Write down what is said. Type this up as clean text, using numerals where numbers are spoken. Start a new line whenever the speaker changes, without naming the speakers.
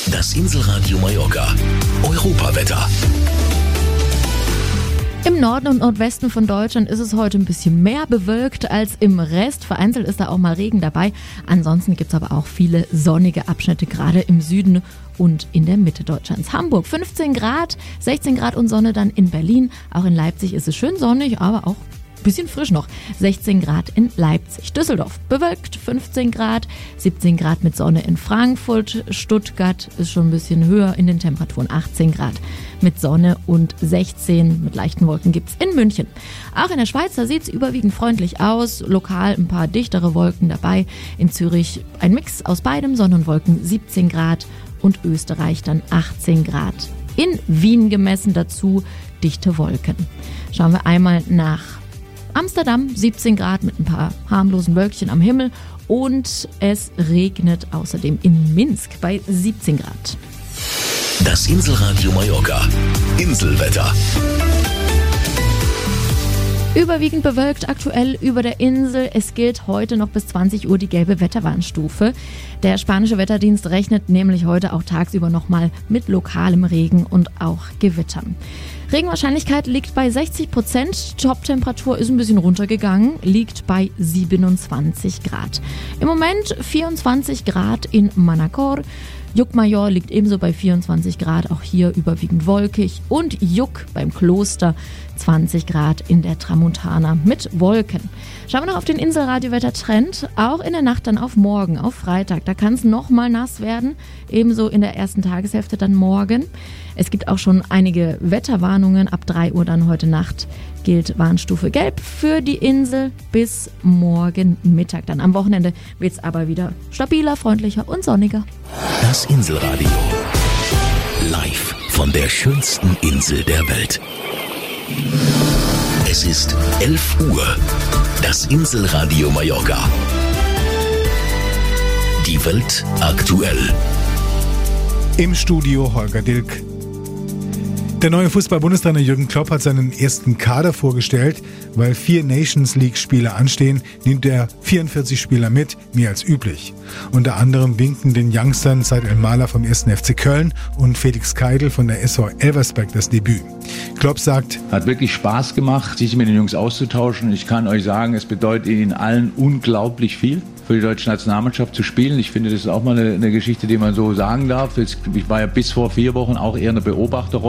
Das Inselradio Mallorca. Europawetter.
Im Norden und Nordwesten von Deutschland ist es heute ein bisschen mehr bewölkt als im Rest. Vereinzelt ist da auch mal Regen dabei. Ansonsten gibt es aber auch viele sonnige Abschnitte, gerade im Süden und in der Mitte Deutschlands. Hamburg 15 Grad, 16 Grad und Sonne dann in Berlin. Auch in Leipzig ist es schön sonnig, aber auch bisschen frisch noch. 16 Grad in Leipzig. Düsseldorf bewölkt 15 Grad, 17 Grad mit Sonne in Frankfurt. Stuttgart ist schon ein bisschen höher in den Temperaturen, 18 Grad mit Sonne und 16 mit leichten Wolken gibt's in München. Auch in der Schweiz, da sieht's überwiegend freundlich aus. Lokal ein paar dichtere Wolken dabei. In Zürich ein Mix aus beidem, Sonne und Wolken, 17 Grad und Österreich dann 18 Grad. In Wien gemessen dazu dichte Wolken. Schauen wir einmal nach Amsterdam, 17 Grad mit ein paar harmlosen Wölkchen am Himmel und es regnet außerdem in Minsk bei 17 Grad.
Das Inselradio Mallorca. Inselwetter.
Überwiegend bewölkt aktuell über der Insel. Es gilt heute noch bis 20 Uhr die gelbe Wetterwarnstufe. Der spanische Wetterdienst rechnet nämlich heute auch tagsüber nochmal mit lokalem Regen und auch Gewittern. Regenwahrscheinlichkeit liegt bei 60%. Toptemperatur ist ein bisschen runtergegangen, liegt bei 27 Grad. Im Moment 24 Grad in Manacor. Llucmajor liegt ebenso bei 24 Grad, auch hier überwiegend wolkig. Und Lluc beim Kloster 20 Grad in der Tramontana mit Wolken. Schauen wir noch auf den Inselradio-Wettertrend. Auch in der Nacht dann auf morgen, auf Freitag. Da kann es nochmal nass werden. Ebenso in der ersten Tageshälfte dann morgen. Es gibt auch schon einige Wetterwarnungen. Ab 3 Uhr dann heute Nacht gilt Warnstufe Gelb für die Insel bis morgen Mittag. Dann am Wochenende wird es aber wieder stabiler, freundlicher und sonniger.
Das Inselradio. Live von der schönsten Insel der Welt. Es ist 11 Uhr. Das Inselradio Mallorca. Die Welt aktuell.
Im Studio Holger Dilk. Der neue Fußball-Bundestrainer Jürgen Klopp hat seinen ersten Kader vorgestellt. Weil 4 Nations League-Spiele anstehen, nimmt er 44 Spieler mit, mehr als üblich. Unter anderem winken den Youngstern Said El-Mala vom 1. FC Köln und Felix Keidl von der SV Elversberg das Debüt. Klopp sagt:
Hat wirklich Spaß gemacht, sich mit den Jungs auszutauschen. Ich kann euch sagen, es bedeutet ihnen allen unglaublich viel, für die deutsche Nationalmannschaft zu spielen. Ich finde, das ist auch mal eine Geschichte, die man so sagen darf. Ich war ja bis vor 4 Wochen auch eher eine Beobachterrolle.